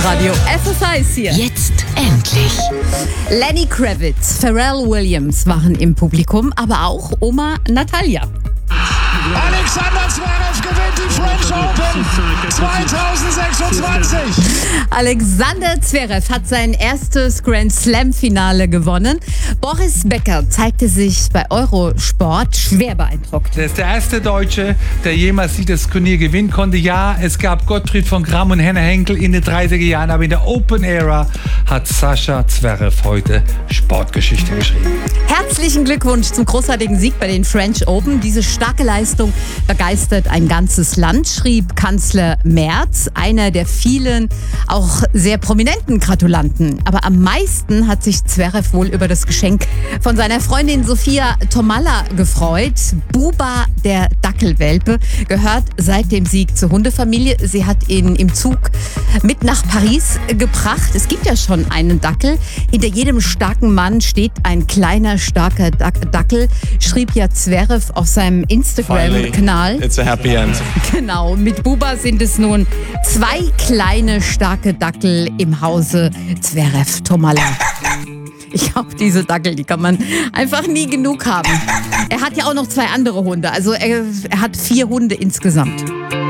Hitradio FFH ist hier. Jetzt endlich. Lenny Kravitz, Pharrell Williams waren im Publikum, aber auch Oma Natalia. Alexander Zverev gewinnt die French Open 2026. Alexander Zverev hat sein erstes Grand Slam-Finale gewonnen. Boris Becker zeigte sich bei Eurosport schwer beeindruckt. Er ist der erste Deutsche, der jemals dieses Turnier gewinnen konnte. Ja, es gab Gottfried von Gramm und Henner Henkel in den 30er Jahren, aber in der Open-Ära hat Sascha Zverev heute Sportgeschichte geschrieben. Herzlichen Glückwunsch zum großartigen Sieg bei den French Open. Diese starke Leistung begeistert ein ganzes Land, schrieb Kanzler Merz, einer der vielen, auch sehr prominenten Gratulanten. Aber am meisten hat sich Zverev wohl über das Geschenk von seiner Freundin Sophia Tomalla gefreut. Buba, der Dackelwelpe, gehört seit dem Sieg zur Hundefamilie. Sie hat ihn im Zug mit nach Paris gebracht. Es gibt ja schon einen Dackel. Hinter jedem starken Mann steht ein kleiner, starker Dackel, schrieb ja Zverev auf seinem Instagram-Kanal. It's a happy end. Genau, mit Buba sind es nun 2 kleine, starke Dackel im Hause Zverev Tomalla. Ich glaube, diese Dackel, die kann man einfach nie genug haben. Er hat ja auch noch 2 andere Hunde, also er hat 4 Hunde insgesamt.